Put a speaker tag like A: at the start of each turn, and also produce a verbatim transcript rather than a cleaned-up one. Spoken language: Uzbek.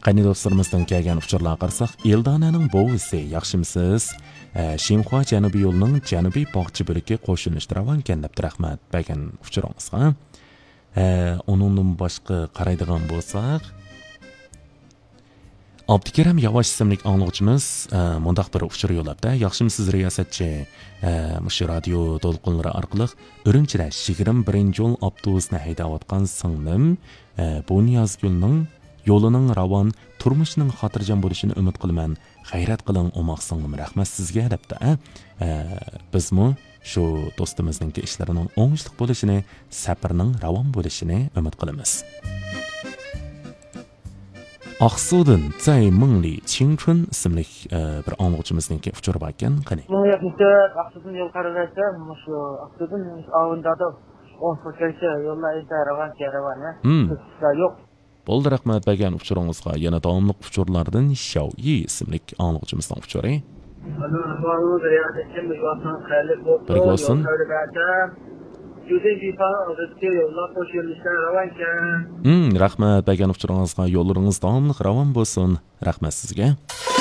A: Qani dostlarımızdan kelgan uçurlarga qarasaq, Eldonaning bovisi yaxshimisiz? Shimxua Janubiy yo'lining janubiy bog'chi bo'ligi qo'shilishdi ravankan deb rahmat bergan uchuringizga. Uningdan boshqa qaraydigan bo'lsak, Abdukaram Yavaş ismli anglag'uchimiz mundaq bir uchur yo'labda, yaxshimisiz riyosatchi? Mush radio to'lqinlari orqali Urumchida yigirma birinchi yo'l avtobusni haydayotgan singlim bu Niyozgulning yo'lining ravon, turmushining xotirjam bo'lishini umid qilaman. Xayrat qiling, umoq singlim, rahmat sizga debdi. Bizmi shu do'stimizning ishlarining o'ngishli bo'lishini, safarning ravon bo'lishini umid qilamiz. Aqsudan Zay Mingli Qingchun ismli bir anglag'uchimizning uchur bor ekan, qani.
B: Yo'qsa Aqsudan yo'l qaralasa, shu Aqsudan avundada o'n to'rtinchi yo'llar ravon karavan. Yo'q.
A: Bo'ldi, rahmat bergan uchuringizga. Yana davomli uchurlardan Xiaoyi ismli anglag'uchimizning uchuri. Bir bo'lsin. Hmm, rahmat bergan uchuringizga. Yo'llaringiz davomli ravon bo'lsin. Rahmat sizga.